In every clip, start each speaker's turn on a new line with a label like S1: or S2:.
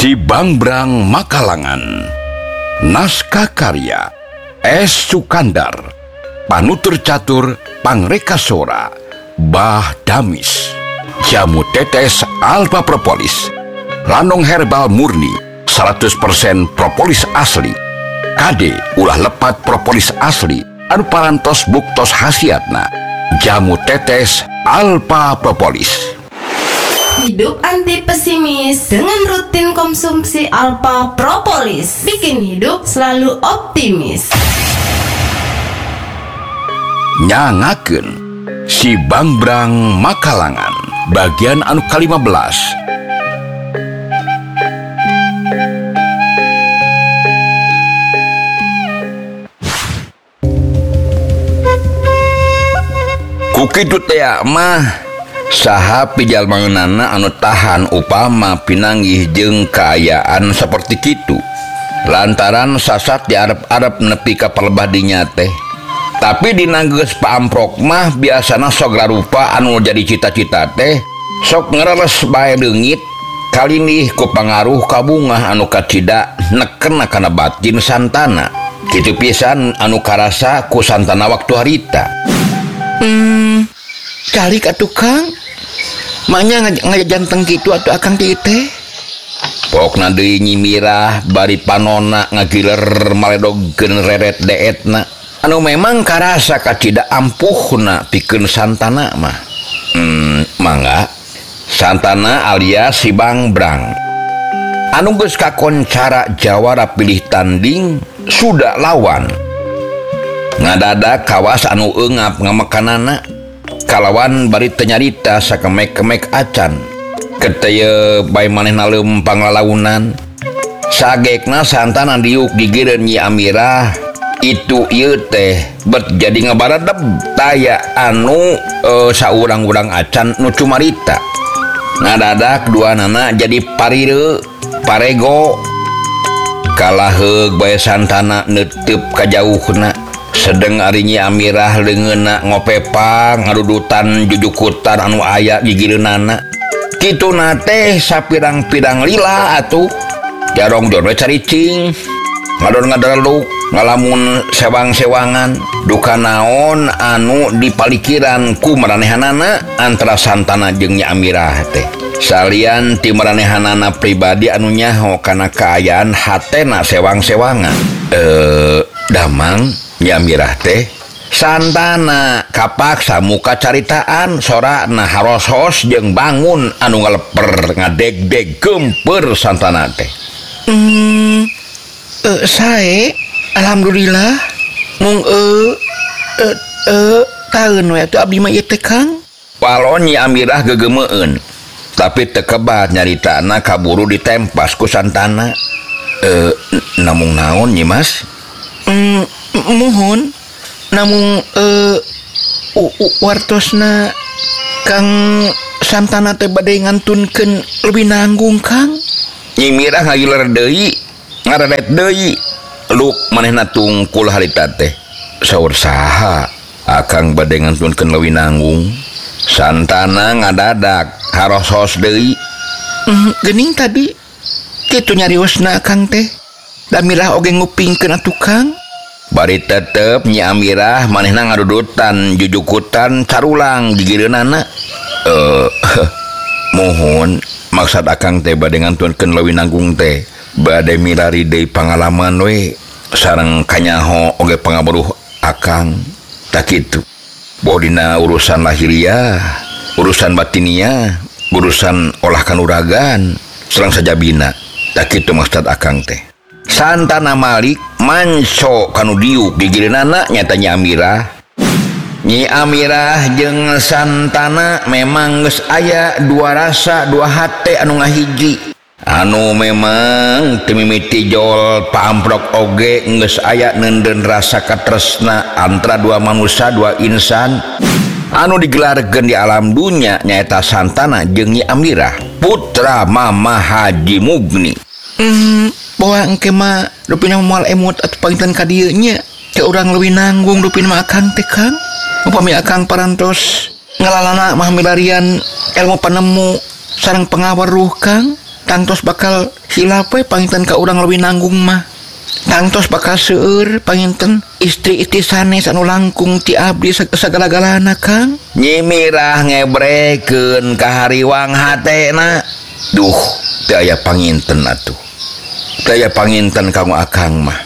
S1: Si Bangbrang Makalangan. Naskah karya S. Sukandar. Panutur catur Pangrekasora Bah Damis. Jamu tetes alfa propolis. Lanong herbal murni 100% propolis asli. Kade ulah lepat propolis asli anu parantos buktos khasiatna. Jamu tetes alfa propolis.
S2: Hidup anti pesimis dengan rutin konsumsi alfa propolis. Bikin hidup selalu optimis.
S1: Nyangakeun Si Bangbrang Makalangan bagian anu ke-15. Kukitu teh mah saha pijalmangeunana anu tahan upama pinanggih jeung kaayaan saperti kitu lantaran sasat diarep-arep nepi ka palebah dinya teh. Tapi dina geus paamprok mah biasana sok rupa anu jadi cita-cita teh sok ngereles bae leungit kalinih ku pangaruh kabungah anu kacida neken kana batin santana. Kitu pisan anu karasa ku santana waktu harita. Calik atuh Kang. Maknya ngajanteng kitu atuh akang ti teh. Pokna deui nyimirah bari panona ngagiler maledogkeun reret deetna. Anu memang karasa kacida ampuhna pikeun santana mah. Mangga santana alias Si Bangbrang. Anu geus kakoncara jawara pilih tanding sudah lawan. Ngadadak kawas anu eungap ngamekanana kalawan bari teu nyarita sakemek-kemek acan. Keteu bae manehna leumpang lalaunan. Sagekna santana diuk gigireun Nyi Amirah. Itu ieu teh bet jadi ngabaradeb taya anu saurang-urang acan nu cumarita. Ngadadak duanana jadi parireu parego. Kalaheug bae santana neuteup ka jauhna. Sedeng ari Nyi Amirah leungeunna ngopepang ngadudutan jujukutan anu aya gigireunana. Kituna teh sapirang-pirang lila atuh. Jarong-jor we caricing. Ngadon-ngadaluk ngalamun sewang-sewangan duka naon anu dipalikiran ku maranehanana antara santana jeung Nyi Amirah teh. Salian ti maranehanana pribadi anu nyaho kana kaayaan hatena sewang-sewangan. Damang Nyi Amirah teh santana kapaksa muka caritaan sorana harosos jeung bangun anu ngaleper ngadeg-deg gempeur santana teh. Sae alhamdulillah mung taeun we atuh abdi mah ieu teh Kang. Palon Nyi Amirah gegeumeueun tapi teu kebat nyaritana kaburu ditempas ku santana. Namung naon Nyi Mas? Mohon namung wartosna Kang santana teh bade ngantunkeun leuwih nanggung Kang. Nyi Mirah ngagiler deui ngaradet deui luk manehna tungkul harita teh. Saur saha akang bade ngantunkeun leuwih nanggung. Santana ngadadak harosos deui. Geuning tadi kitu nyariosna akang teh. Da Mirah oge ngupingkeun atuh Kang. Bari tetep Nyi Amirah manehna ngadudutan jujukutan carulang gigireunana. Mohon maksud akang teh bade ngantunkeun leuwih nanggung teh bade milari deui pangalaman we sareng kanyaho oge pangaburuh akang. Tak kitu. Boh dina urusan lahiriah, urusan batiniah, urusan olah kanuragan, sareng sajabina. Tak kitu maksud akang teh. Santana Malik manso kanu diuk gigireunana nyata Nyi Amirah. Nyi Amirah jeung santana memang geus aya dua rasa dua hate anu ngahiji. Anu memang teu mimiti jol paamprok oge geus aya neundeun rasa katresna antara dua manusia dua insan anu digelarkeun di alam dunya nyaeta santana jeung Nyi Amirah putra Mama Haji Mugni. Bawa engke mah rupina moal emot atuh panginten ka dieu nya. Teu urang leuwih nanggung rupina mah akang teh Kang. Upami akang parantos ngalalana mah milarian ilmu panemu sareng pengaweruh Kang. tangtos bakal hilap we panginten ka urang leuwih nanggung mah. Tangtos bakal seueur panginten istri-istri sanes anu langkung ti abdi sagala-galana Kang. Nyimirah ngebrekeun ka hariwang hatena. Duh, teu aya panginten atuh. Teu aya panginten kamu akang mah.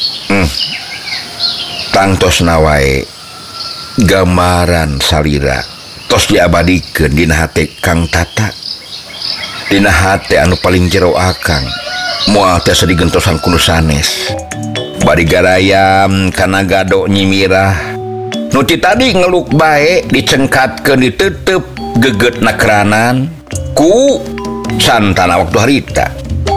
S1: Tangtosna wae gambaran salira tos diabadikeun dina hate Kang Tata. Dina hate anu paling jero akang moal teh digentosan kuno sanes. Bari garayam kana gado nyimirah nu ti tadi ngeluk bae dicengkatkeun diteuteup gegetna keranan ku santana waktu harita.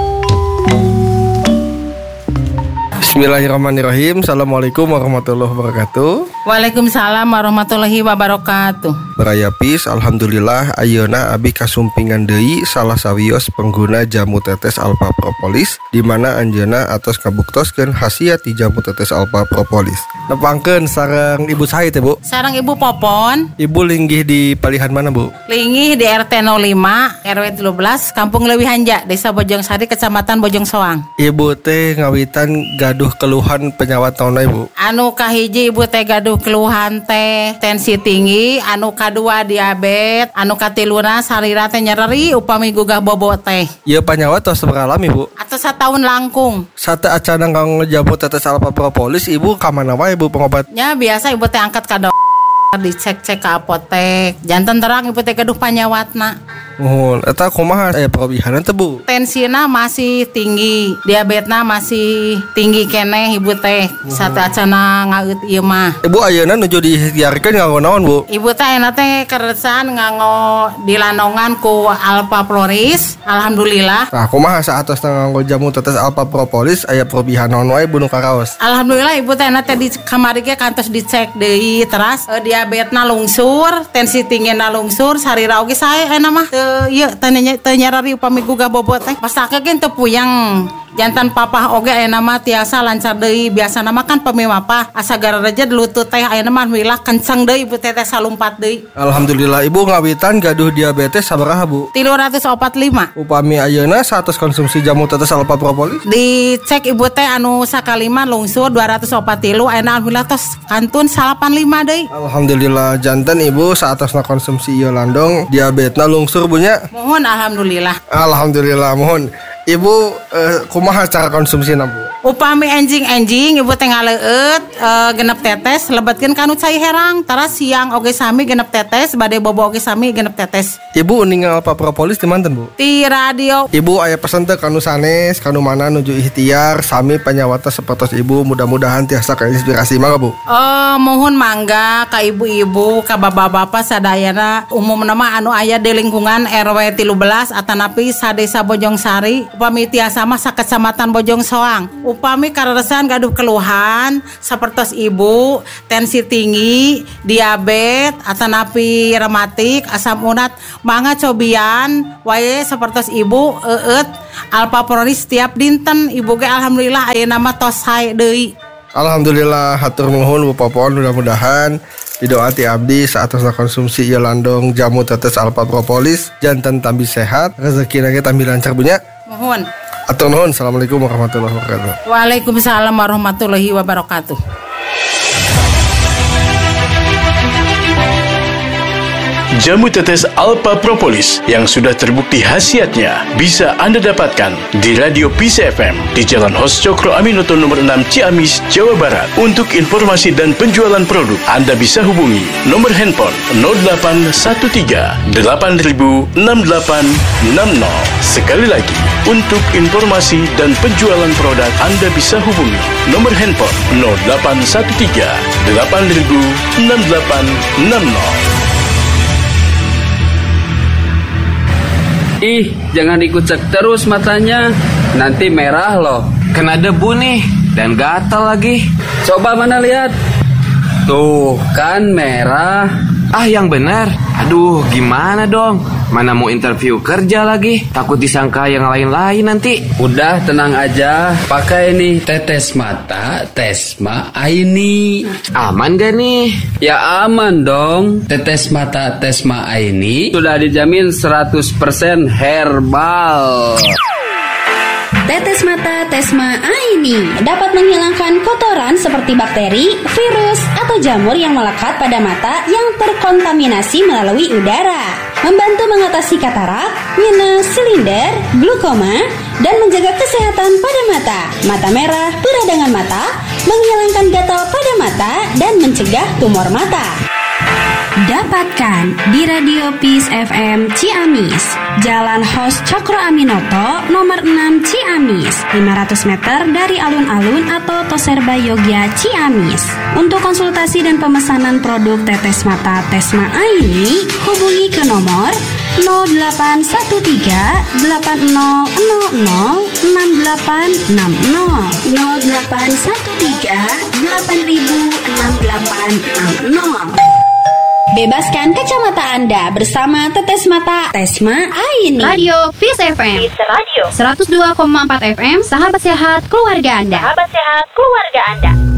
S3: Bismillahirrahmanirrahim. Assalamualaikum warahmatullahi wabarakatuh.
S4: Waalaikumsalam warahmatullahi wabarakatuh.
S3: Barayapis, alhamdulillah ayeuna abi kasumpingan deui salah sawios pengguna jamu tetes Alpha Propolis di mana anjeunna atos kabuktoskeun khasiat ti jamu tetes Alpha Propolis. Nepangkeun sareng Ibu saha teh, Bu?
S4: Sareng Ibu Popon.
S3: Ibu linggih di palihan mana, Bu?
S4: Linggih di RT 05 RW 13 Kampung Leuwih Hanja, Desa Bojongsari, Kecamatan Bojongsoang.
S3: Ibu teh ngawitan gaduh keluhan penyawat naon, Bu?
S4: Anu kahiji Ibu teh gaduh keluhan teh tensi tinggi, anu kadua diabetes, anu katiluna sarira teh nyeri upami gugah bobo teh.
S3: Ieu penyawat tos beralami, Bu?
S4: Atau 1 tahun langkung.
S3: Sate acanang kang jamu tetes Alpha Propolis, Ibu ka mana wae, Bu, pengobatnya?
S4: Biasa Ibu teh angkat ka dokter, dicek-cek ke apotek. Janten terang Ibu teh gaduh panyawatna.
S3: Nuhun, eta kumaha aya parobihanan teh, Bu?
S4: Tensina masih tinggi, diabetesna masih tinggi keneh Ibu teh. Sate acana ngaeut ieu mah.
S3: Ibu ayeuna nuju diikhtiarkeun nganggo naon, Bu?
S4: Ibu teh enak teh keresan nganggo dilandongan ku Alpha Floris. Alhamdulillah.
S3: Nah, kumaha saatos nganggo jamu tetes Alpha Propolis aya parobihan naon wae Bu nu karaos?
S4: Alhamdulillah Ibu teh enak teh di kamari ge kantos dicek deui teras diabetesna lungsur, tensi tinggina lungsur, sarira oge sae enak mah. Ieu teh nyarari upami gugah bobot teh. Pastake ge teu puyeng. Jantan papah oge ayeuna mah tiasa lancar deui. Biasana mah kan pemimapah asa gararejed lutut teh ayeuna mah wilah kenceng deui Ibu teh salumpat deui.
S3: Alhamdulillah Ibu ngawitan gaduh diabetes sabaraha, Bu?
S4: 345.
S3: Upami ayeuna satos konsumsi jamu tetes Alpha Propolis
S4: Dicek Ibu teh anu sakalima lungsur 243 ayeuna alhamdulillah tos kantun 85 deui.
S3: Alhamdulillah janten Ibu saatosna konsumsi ieu landong diabetesna lungsur Bu nya.
S4: Mohon alhamdulillah.
S3: Alhamdulillah mohon. Ibu kumaha cara konsumsina, Bu?
S4: Upami enjing Ibu teh ngaleueut genep tetes lebetkeun kanu cai herang taras siang oge sami genep tetes bade bobo oge sami genep tetes.
S3: Ibu ningal Alpha Propolis di manten, Bu?
S4: Ti radio.
S3: Ibu aya pesen teh kanu sanes kanu mana nuju ikhtiar sami panyawata sapertos Ibu mudah-mudahan tiasa kainspirasi mangga, Bu.
S4: Mohon mangga ka ibu-ibu ka bapak-bapak sadayana umumna mah anu aya di lingkungan RW 13 atanapi sadesa Bojongsari upami tiasa mah sakecamatan Bojongsoang. Upami kareresan gaduh keluhan sapertos Ibu tensi tinggi, diabetes, atanapi rematik, asam urat, mangga cobian wae sapertos Ibu eut Alpha Propolis tiap dinten. Ibu ge alhamdulillah ayeuna mah tos sae deui.
S3: Alhamdulillah hatur nuhun Bu Popon, mudah-mudahan pidoa ti abdi saatosna konsumsi ieu landong jamu tetes Alpha Propolis janten tambi sehat, rezekina ge tambi lancar Bu nya.
S4: Mohon.
S3: Atur nuhun. Assalamualaikum warahmatullahi wabarakatuh.
S4: Waalaikumsalam warahmatullahi wabarakatuh.
S5: Jamu tetes Alpha Propolis yang sudah terbukti khasiatnya bisa Anda dapatkan di Radio Peace FM di Jalan Hos Cokro Aminoto nomor 6 Ciamis, Jawa Barat. Untuk informasi dan penjualan produk Anda bisa hubungi nomor handphone 0813 8000 6860. Sekali lagi, untuk informasi dan penjualan produk Anda bisa hubungi nomor handphone 0813 8000 6860.
S6: Ih, jangan dikucek terus matanya, nanti merah loh. Kena debu nih, dan gatal lagi. Coba mana lihat. Tuh, kan merah. Yang benar. Aduh, gimana dong? Mana mau interview kerja lagi? Takut disangka yang lain-lain nanti.
S7: Udah, tenang aja. Pakai nih tetes mata Tesma Aini.
S6: Aman gak nih?
S7: Ya aman dong. Tetes mata Tesma Aini sudah dijamin 100% herbal.
S8: Tetes mata Tesma Aini dapat menghilangkan kotoran seperti bakteri, virus, atau jamur yang melekat pada mata yang terkontaminasi melalui udara. Membantu mengatasi katarak, minus, silinder, glukoma, dan menjaga kesehatan pada mata, mata merah, peradangan mata, menghilangkan gatal pada mata, dan mencegah tumor mata. Dapatkan di Radio Peace FM Ciamis, Jalan Hos Cokro Aminoto, nomor 6 Ciamis, 500 meter dari alun-alun atau Toserba Yogya Ciamis. Untuk konsultasi dan pemesanan produk tetes mata Tesma Aini, hubungi ke nomor 0813 8000 6860 0813 8000 6860. Bebaskan kacamata Anda bersama tetes mata Tesma Aini.
S9: Radio Peace FM. Peace Radio 102,4 FM. Sahabat sehat keluarga Anda. Sahabat sehat keluarga Anda.